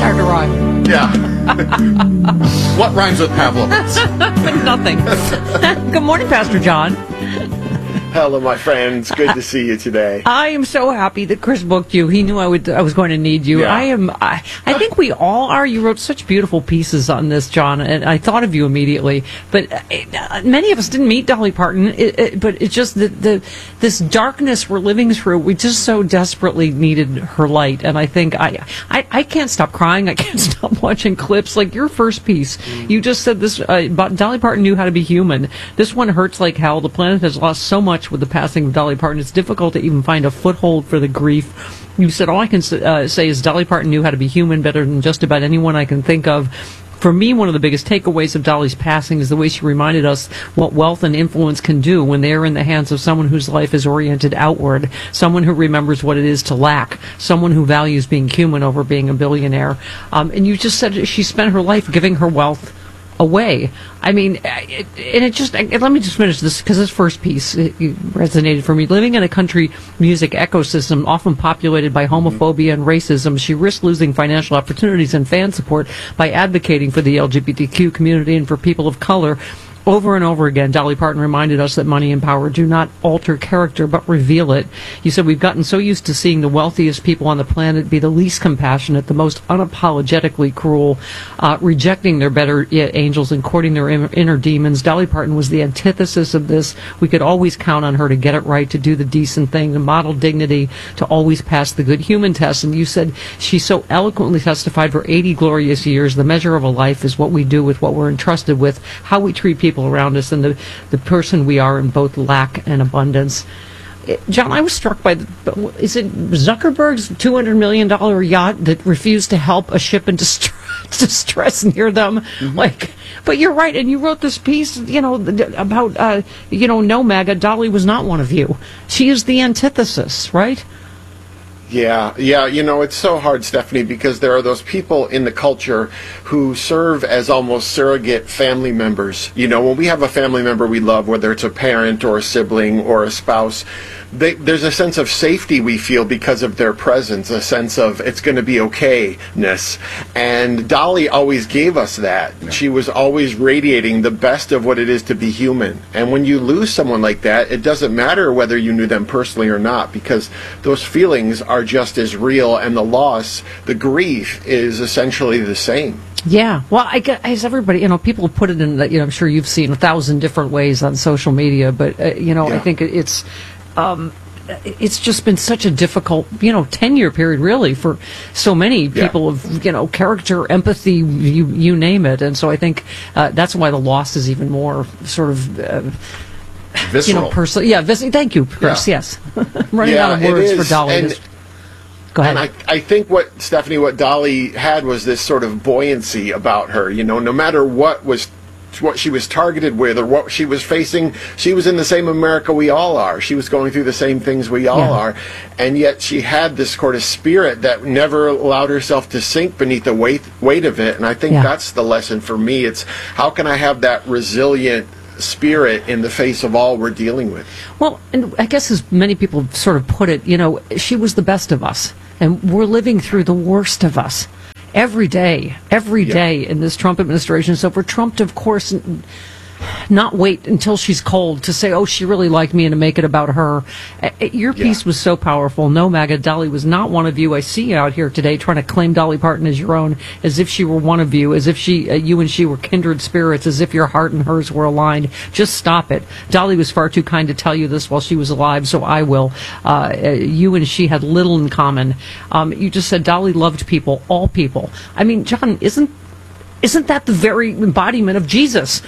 starting to rhyme. Yeah. What rhymes with Pavlovitz? Nothing. Good morning, Pastor John. Hello, my friends. Good to see you today. I am so happy that Chris booked you. He knew I was going to need you. Yeah. I think we all are. You wrote such beautiful pieces on this, John, and I thought of you immediately. But many of us didn't meet Dolly Parton. But it's just this darkness we're living through. We just so desperately needed her light. And I think I can't stop crying. I can't stop watching clips. Like your first piece, you just said this. Dolly Parton knew how to be human. This one hurts like hell. The planet has lost so much with the passing of Dolly Parton. It's difficult to even find a foothold for the grief. You said, all I can say is Dolly Parton knew how to be human better than just about anyone I can think of. For me, one of the biggest takeaways of Dolly's passing is the way she reminded us what wealth and influence can do when they are in the hands of someone whose life is oriented outward, someone who remembers what it is to lack, someone who values being human over being a billionaire. And you just said she spent her life giving her wealth away. I mean, let me just finish this, because this first piece it resonated for me. Living in a country music ecosystem often populated by homophobia and racism, she risked losing financial opportunities and fan support by advocating for the LGBTQ community and for people of color. Over and over again, Dolly Parton reminded us that money and power do not alter character, but reveal it. You said, we've gotten so used to seeing the wealthiest people on the planet be the least compassionate, the most unapologetically cruel, rejecting their better angels and courting their inner demons. Dolly Parton was the antithesis of this. We could always count on her to get it right, to do the decent thing, to model dignity, to always pass the good human test. And you said she so eloquently testified for 80 glorious years, the measure of a life is what we do with what we're entrusted with, how we treat people around us, and the person we are in both lack and abundance. John, I was struck by, is it Zuckerberg's $200 million yacht that refused to help a ship in distress near them? Mm-hmm. But you're right, and you wrote this piece, about, no, MAGA, Dolly was not one of you. She is the antithesis, right? Yeah, it's so hard, Stephanie, because there are those people in the culture who serve as almost surrogate family members. When we have a family member we love, whether it's a parent or a sibling or a spouse, there's a sense of safety we feel because of their presence, a sense of it's going to be okayness. And Dolly always gave us that. Yeah. She was always radiating the best of what it is to be human. And when you lose someone like that, it doesn't matter whether you knew them personally or not, because those feelings are just as real, and the loss, the grief, is essentially the same. Yeah, well, as everybody, people put it in, I'm sure you've seen 1,000 different ways on social media, but, I think it's just been such a difficult, 10-year period, really, for so many people of, character, empathy, you name it. And so I think that's why the loss is even more sort of... visceral. Personal. Yeah, thank you, Chris, yes. I'm running out of words for Dolly. Go ahead. And I think what Dolly had was this sort of buoyancy about her. No matter what she was targeted with or what she was facing, she was in the same America we all are. She was going through the same things we all are. And yet she had this sort of spirit that never allowed herself to sink beneath the weight of it. And I think that's the lesson for me. It's how can I have that resilient spirit in the face of all we're dealing with? Well, and I guess as many people sort of put it, she was the best of us, and we're living through the worst of us every day in this Trump administration. So for Trump to, of course, not wait until she's cold to say, oh, she really liked me, and to make it about her. Your piece was so powerful. No, MAGA, Dolly was not one of you. I see you out here today trying to claim Dolly Parton as your own, as if she were one of you, as if you and she were kindred spirits, as if your heart and hers were aligned. Just stop it. Dolly was far too kind to tell you this while she was alive, so I will. You and she had little in common. You just said Dolly loved people, all people. I mean, John, isn't that the very embodiment of Jesus?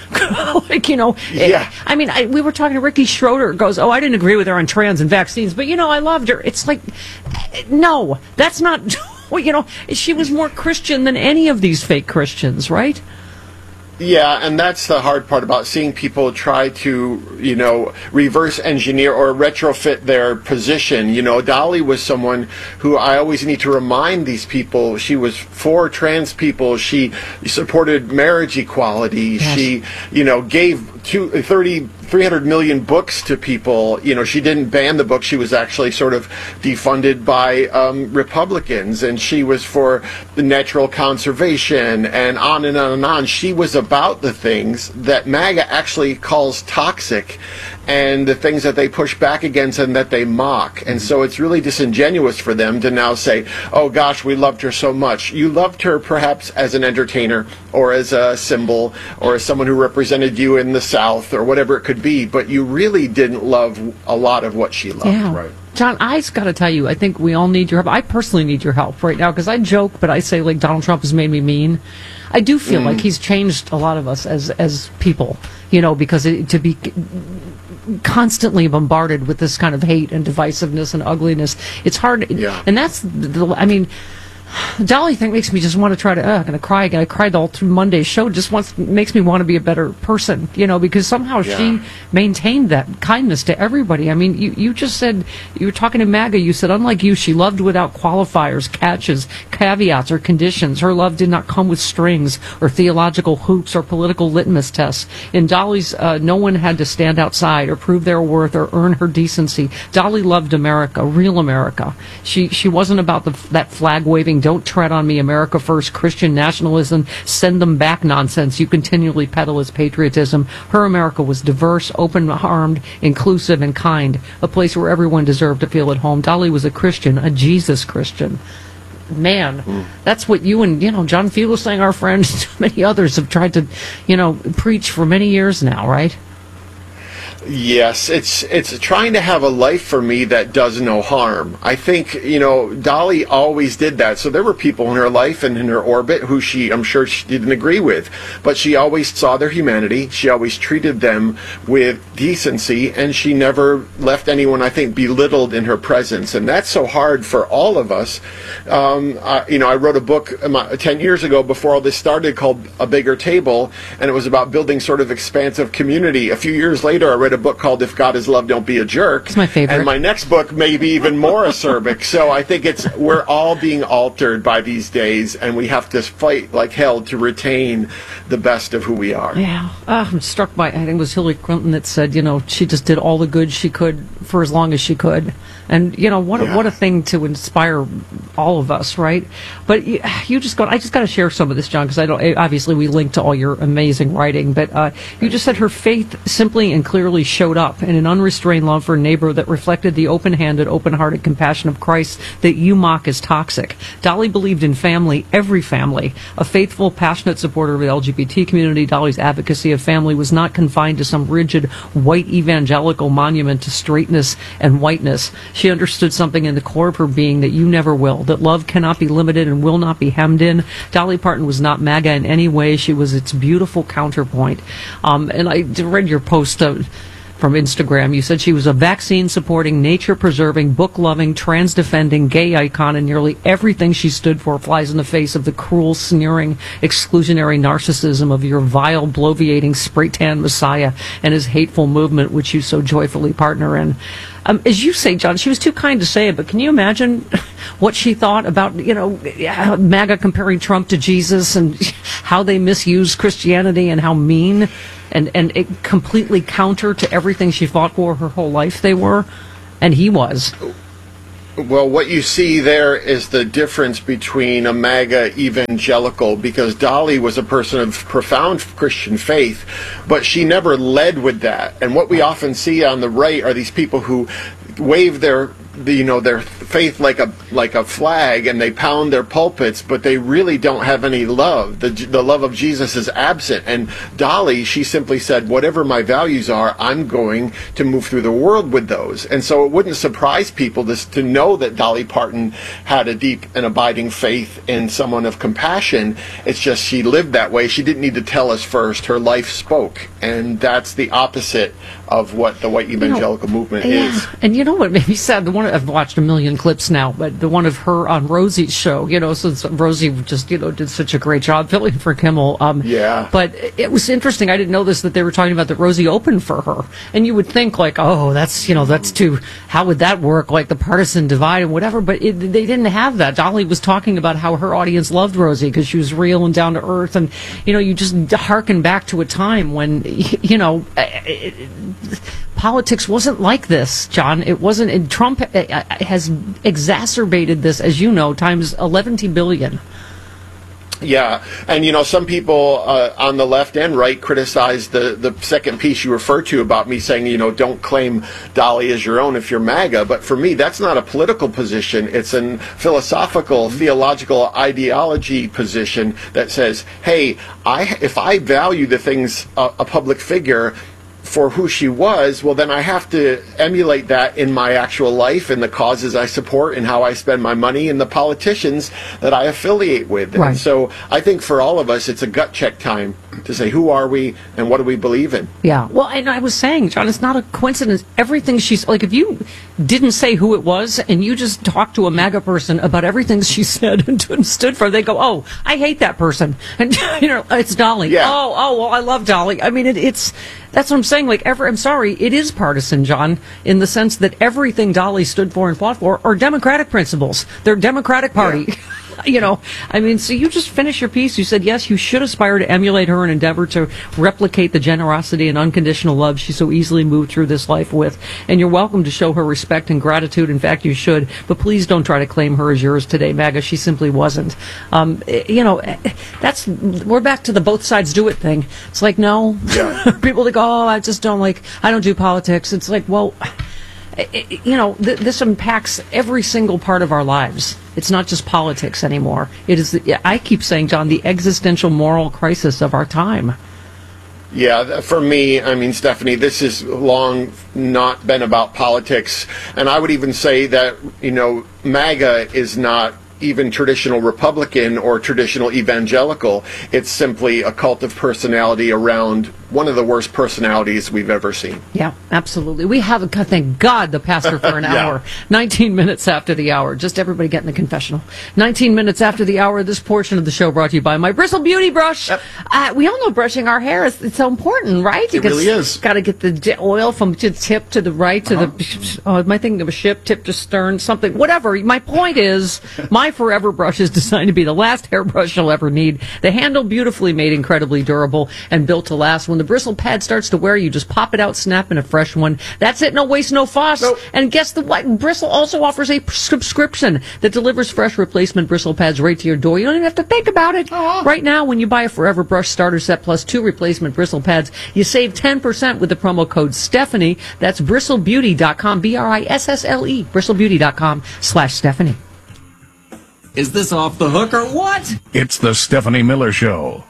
Yeah. I mean, we were talking to Ricky Schroeder, goes, oh, I didn't agree with her on trans and vaccines, but, I loved her. It's like, no, that's not, she was more Christian than any of these fake Christians, right? Yeah, and that's the hard part about seeing people try to, reverse engineer or retrofit their position. Dolly was someone who I always need to remind these people she was for trans people. She supported marriage equality. Yes. She, gave 300 million books to people. You know, she didn't ban the book. She was actually sort of defunded by Republicans, and she was for the natural conservation, and on and on and on. She was about the things that MAGA actually calls toxic, and the things that they push back against and that they mock. And so it's really disingenuous for them to now say, oh gosh, we loved her so much. You loved her perhaps as an entertainer, or as a symbol, or as someone who represented you in the South, or whatever it could be, but you really didn't love a lot of what she loved. Yeah. Right. John, I just got to tell you, I think we all need your help. I personally need your help right now, because I joke, but I say, like, Donald Trump has made me mean. I do feel like he's changed a lot of us as people, you know, because to be constantly bombarded with this kind of hate and divisiveness and ugliness, it's hard. Yeah. And that's, I mean, Dolly thing makes me just want to try to, I'm going to cry again. I cried all through Monday's show. Just makes me want to be a better person, you know, because somehow she maintained that kindness to everybody. I mean, you just said, you were talking to MAGA, you said, unlike you, she loved without qualifiers, catches, caveats, or conditions. Her love did not come with strings or theological hoops or political litmus tests. In Dolly's, no one had to stand outside or prove their worth or earn her decency. Dolly loved America, real America. She wasn't about that flag-waving, don't tread on me, America first, Christian nationalism, send them back nonsense you continually peddle as patriotism. Her America was diverse, open-armed, inclusive, and kind, a place where everyone deserved to feel at home. Dolly was a Christian, a Jesus Christian. Man, that's what you and, you know, John Fugelsang, our friend, and many others have tried to, you know, preach for many years now, right? Yes, it's trying to have a life for me that does no harm. I think, you know, Dolly always did that. So there were people in her life and in her orbit who I'm sure she didn't agree with, but she always saw their humanity. She always treated them with decency, and she never left anyone, I think, belittled in her presence. And that's so hard for all of us. You know, I wrote a book 10 years ago before all this started called A Bigger Table, and it was about building sort of expansive community. A few years later, I read a book called If God Is Love, Don't Be a Jerk. It's my favorite. And my next book may be even more acerbic. So I think we're all being altered by these days, and we have to fight like hell to retain the best of who we are. Yeah. I'm struck by, I think it was Hillary Clinton that said, you know, she just did all the good she could for as long as she could. And, you know, what a thing to inspire all of us, right? But I just got to share some of this, John, because obviously we link to all your amazing writing, but you just said her faith simply and clearly showed up in an unrestrained love for a neighbor that reflected the open-handed, open-hearted compassion of Christ that you mock as toxic. Dolly believed in family, every family. A faithful, passionate supporter of the LGBT community, Dolly's advocacy of family was not confined to some rigid, white evangelical monument to straightness and whiteness. She understood something in the core of her being that you never will, that love cannot be limited and will not be hemmed in. Dolly Parton was not MAGA in any way. She was its beautiful counterpoint. And I read your post from Instagram. You said she was a vaccine-supporting, nature-preserving, book-loving, trans-defending, gay icon, and nearly everything she stood for flies in the face of the cruel, sneering, exclusionary narcissism of your vile, bloviating, spray-tan messiah and his hateful movement, which you so joyfully partner in. As you say, John, she was too kind to say it, but can you imagine what she thought about, you know, MAGA comparing Trump to Jesus and how they misuse Christianity and how mean and it completely counter to everything she fought for her whole life they were, and he was. Well, what you see there is the difference between a MAGA evangelical, because Dolly was a person of profound Christian faith, but she never led with that. And what we often see on the right are these people who wave their faith like a flag, and they pound their pulpits, but they really don't have any love. The love of Jesus is absent. And Dolly, she simply said, whatever my values are, I'm going to move through the world with those. And so it wouldn't surprise people to know that Dolly Parton had a deep and abiding faith in someone of compassion. It's just she lived that way. She didn't need to tell us first. Her life spoke. And that's the opposite of what the white evangelical movement is. And you know what made me sad? The one I've watched a million clips now, but the one of her on Rosie's show, since Rosie just, did such a great job filling for Kimmel. But it was interesting. I didn't know this, that they were talking about that Rosie opened for her. And you would think like, oh, that's too, how would that work? Like the partisan divide and whatever. But they didn't have that. Dolly was talking about how her audience loved Rosie because she was real and down to earth. And, you just harken back to a time when, politics wasn't like this, John. It wasn't. And Trump has exacerbated this, as you know, times 11 billion. Yeah, and some people on the left and right criticize the second piece you referred to about me saying, don't claim Dolly as your own if you're MAGA. But for me, that's not a political position. It's a philosophical, theological ideology position that says, hey, if I value the things a public figure for who she was, well, then I have to emulate that in my actual life and the causes I support and how I spend my money and the politicians that I affiliate with. Right. And so I think for all of us, it's a gut check time to say, who are we and what do we believe in? Yeah. Well, and I was saying, John, it's not a coincidence. Everything she's like, if you didn't say who it was and you just talked to a MAGA person about everything she said and stood for, they go, oh, I hate that person. And, it's Dolly. Yeah. Oh, well, I love Dolly. I mean, it's, that's what I'm saying. Like, I'm sorry, it is partisan, John, in the sense that everything Dolly stood for and fought for are Democratic principles. They're Democratic Party. Yeah. So you just finish your piece. You said, yes, you should aspire to emulate her and endeavor to replicate the generosity and unconditional love she so easily moved through this life with. And you're welcome to show her respect and gratitude. In fact, you should. But please don't try to claim her as yours today, MAGA. She simply wasn't. We're back to the both sides do it thing. It's like, no. Yeah. People that go, oh, I don't do politics. It's like, well, this impacts every single part of our lives. It's not just politics anymore. It is, I keep saying, John, the existential moral crisis of our time. Yeah, for me, Stephanie, this has long not been about politics. And I would even say that, MAGA is not even traditional Republican or traditional evangelical. It's simply a cult of personality around one of the worst personalities we've ever seen. Yeah, absolutely. We have, thank God, the pastor for an hour. 19 minutes after the hour. Just everybody get in the confessional. 19 minutes after the hour, this portion of the show brought to you by my Bristle Beauty Brush. Yep. We all know brushing our hair is so important, right? It really is. Got to get the oil from the tip to the right to the, am I thinking of a ship, tip to stern, something, whatever. My point is, my Forever Brush is designed to be the last hairbrush you'll ever need. The handle beautifully made, incredibly durable, and built to last. When the bristle pad starts to wear, you just pop it out, snap in a fresh one. That's it, no waste, no fuss. Nope. And guess what? Bristle also offers a subscription that delivers fresh replacement bristle pads right to your door. You don't even have to think about it. Right now, when you buy a Forever Brush starter set plus 2 replacement bristle pads, you save 10% with the promo code Stephanie. That's bristlebeauty.com, BRISSLE, bristlebeauty.com/Stephanie. Is this off the hook or what? It's the Stephanie Miller Show.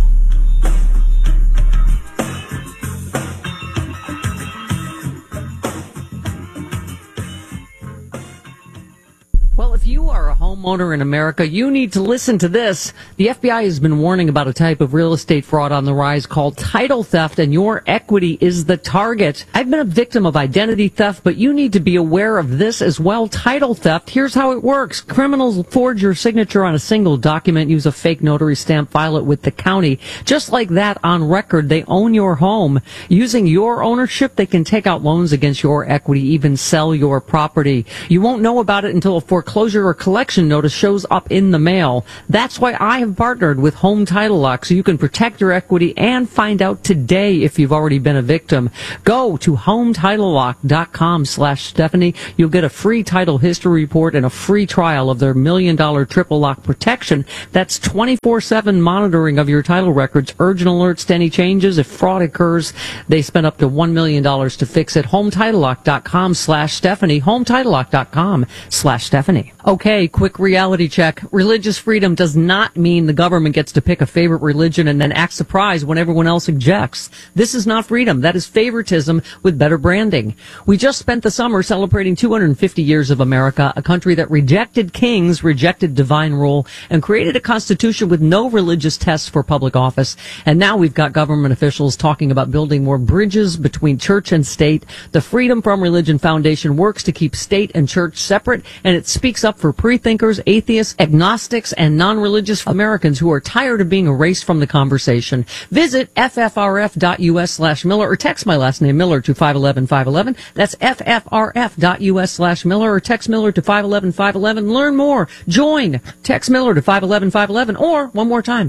Well, if you are a homeowner in America, you need to listen to this. The FBI has been warning about a type of real estate fraud on the rise called title theft, and your equity is the target. I've been a victim of identity theft, but you need to be aware of this as well. Title theft, here's how it works. Criminals forge your signature on a single document, use a fake notary stamp, file it with the county. Just like that, on record, they own your home. Using your ownership, they can take out loans against your equity, even sell your property. You won't know about it until a foreclosure or collection notice shows up in the mail. That's why I have partnered with Home Title Lock, so you can protect your equity and find out today if you've already been a victim. Go to HomeTitleLock.com/Stephanie. You'll get a free title history report and a free trial of their $1 million triple lock protection. That's 24/7 monitoring of your title records, urgent alerts to any changes. If fraud occurs, they spend up to $1 million to fix it. HomeTitleLock.com/Stephanie. HomeTitleLock.com/Stephanie. Okay, quick reality check. Religious freedom does not mean the government gets to pick a favorite religion and then act surprised when everyone else objects. This is not freedom. That is favoritism with better branding. We just spent the summer celebrating 250 years of America, a country that rejected kings, rejected divine rule, and created a constitution with no religious tests for public office. And now we've got government officials talking about building more bridges between church and state. The Freedom from Religion Foundation works to keep state and church separate, and it speaks up for pre-thinkers, atheists, agnostics, and non-religious Americans who are tired of being erased from the conversation. Visit ffrf.us/Miller or text my last name Miller to 511-511. That's ffrf.us/Miller or text Miller to 511-511. Learn more. Join. Text Miller to 511-511 or one more time,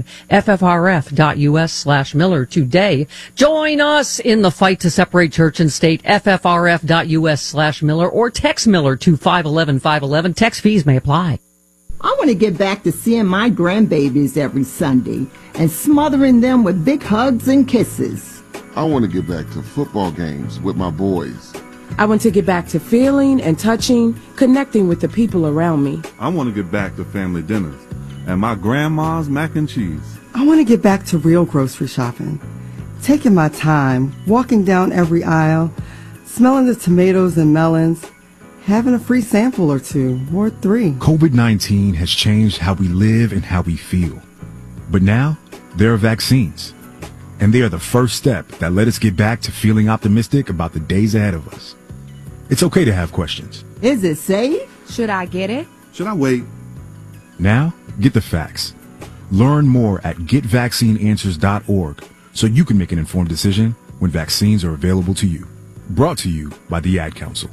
ffrf.us/Miller today. Join us in the fight to separate church and state. ffrf.us/Miller or text Miller to 511-511. Text fees may apply. I want to get back to seeing my grandbabies every Sunday and smothering them with big hugs and kisses. I want to get back to football games with my boys. I want to get back to feeling and touching, connecting with the people around me. I want to get back to family dinners and my grandma's mac and cheese. I want to get back to real grocery shopping, taking my time, walking down every aisle, smelling the tomatoes and melons, having a free sample or two, or three. COVID-19 has changed how we live and how we feel. But now, there are vaccines. And they are the first step that let us get back to feeling optimistic about the days ahead of us. It's okay to have questions. Is it safe? Should I get it? Should I wait? Now, get the facts. Learn more at getvaccineanswers.org so you can make an informed decision when vaccines are available to you. Brought to you by the Ad Council.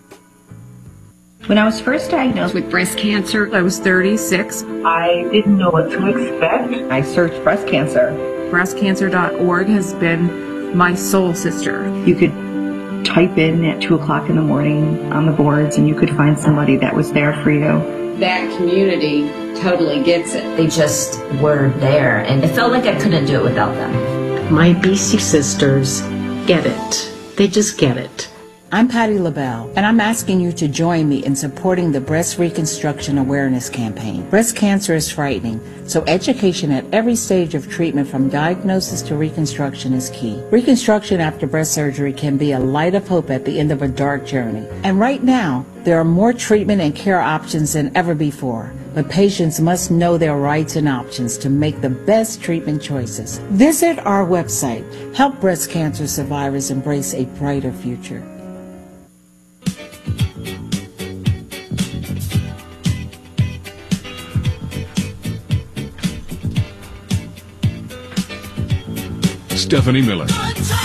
When I was first diagnosed with breast cancer, I was 36. I didn't know what to expect. I searched breast cancer. Breastcancer.org has been my soul sister. You could type in at 2 o'clock in the morning on the boards and you could find somebody that was there for you. That community totally gets it. They just were there, and it felt like I couldn't do it without them. My BC sisters get it. They just get it. I'm Patty LaBelle, and I'm asking you to join me in supporting the Breast Reconstruction Awareness Campaign. Breast cancer is frightening, so education at every stage of treatment from diagnosis to reconstruction is key. Reconstruction after breast surgery can be a light of hope at the end of a dark journey. And right now, there are more treatment and care options than ever before, but patients must know their rights and options to make the best treatment choices. Visit our website. Help breast cancer survivors embrace a brighter future. Stephanie Miller.